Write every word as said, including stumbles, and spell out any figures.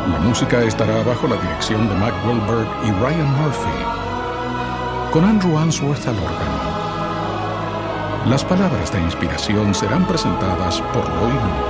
La música estará bajo la dirección de Mac Wilberg y Ryan Murphy, con Andrew Answorth al órgano. Las palabras de inspiración serán presentadas por Roy Luke.